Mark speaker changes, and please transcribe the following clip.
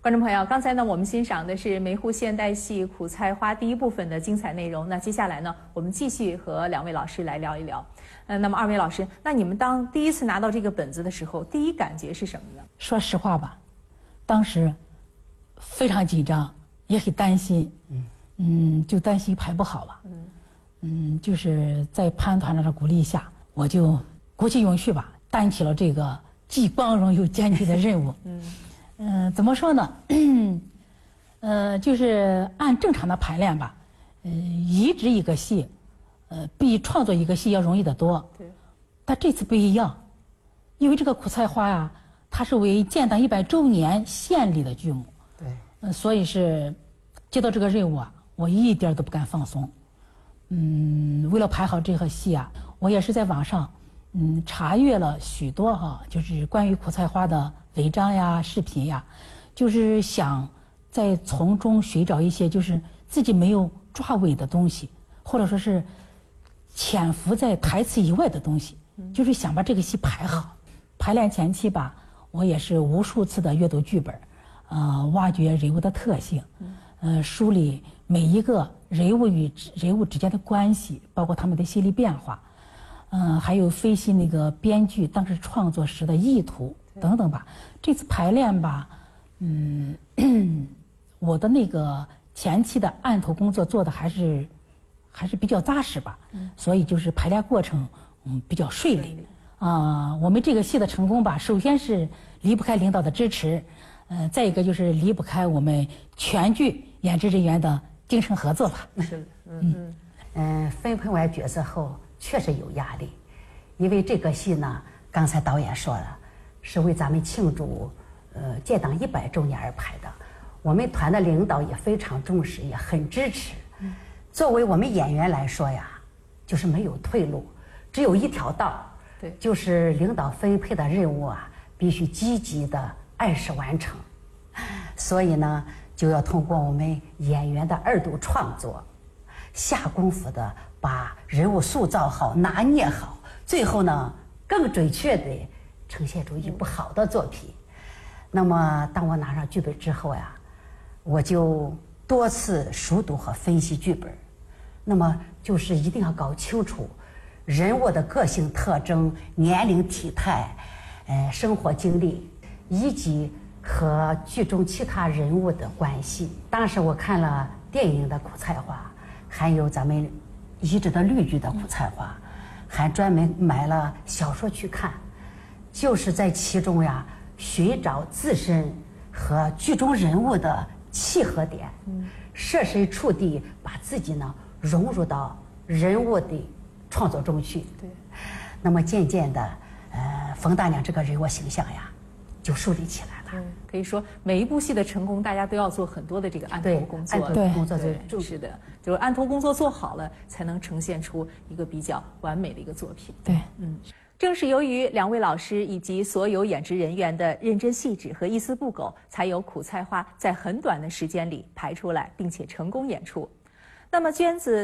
Speaker 1: 观众朋友，刚才呢，我们欣赏的是梅湖现代戏《苦菜花》第一部分的精彩内容。那接下来呢，我们继续和两位老师来聊一聊。那么二位老师，那你们当第一次拿到这个本子的时候，第一感觉是什么呢？
Speaker 2: 说实话吧，当时非常紧张，也很担心。就担心排不好了。就是在潘团长的鼓励下，我就鼓起勇气吧，担起了这个既光荣又艰巨的任务。怎么说呢？就是按正常的排练吧，移植一个戏，比创作一个戏要容易得多。
Speaker 1: 对。
Speaker 2: 但这次不一样，因为这个《苦菜花》呀，它是为建党100周年献礼的剧目。
Speaker 3: 对。
Speaker 2: 所以是接到这个任务啊，我一点都不敢放松。为了排好这个戏啊，我也是在网上查阅了许多就是关于《苦菜花》的文章呀、视频呀，就是想再从中寻找一些就是自己没有抓稳的东西，或者说是潜伏在台词以外的东西，就是想把这个戏排好。排练前期吧，我也是无数次的阅读剧本，挖掘人物的特性，梳理每一个人物与人物之间的关系，包括他们的心理变化，还有分析那个编剧当时创作时的意图等等吧。这次排练吧，我的那个前期的案头工作做的还是比较扎实吧，所以就是排练过程比较顺利。我们这个戏的成功吧，首先是离不开领导的支持，再一个就是离不开我们全剧演职人员的精神合作吧。
Speaker 1: 是的，
Speaker 3: 分配完角色后确实有压力，因为这个戏呢，刚才导演说了，是为咱们庆祝建党100周年而排的。我们团的领导也非常重视，也很支持。作为我们演员来说呀，就是没有退路，只有一条道。
Speaker 1: 对，
Speaker 3: 就是领导分配的任务啊，必须积极的按时完成。所以呢，就要通过我们演员的2度创作，下功夫的把人物塑造好、拿捏好，最后呢，更准确的呈现出一部好的作品。那么，当我拿上剧本之后呀，我就多次熟读和分析剧本。那么，就是一定要搞清楚人物的个性特征、年龄、体态、生活经历，以及和剧中其他人物的关系。当时我看了电影的《苦菜花》，还有咱们移植的绿剧的《苦菜花》，还专门买了小说去看，就是在其中呀寻找自身和剧中人物的契合点，设身处地把自己呢融入到人物的创作中去。
Speaker 1: 对。
Speaker 3: 那么渐渐的，冯大娘这个人物形象呀，就树立起来了。
Speaker 1: 可以说每一部戏的成功，大家都要做很多的这个案头工作。
Speaker 3: 案头工作
Speaker 1: 是的，就是案头工作做好了，才能呈现出一个比较完美的一个作品。
Speaker 2: 对，
Speaker 1: 正是由于2位老师以及所有演职人员的认真细致和一丝不苟，才有《苦菜花》在很短的时间里排出来，并且成功演出。那么娟子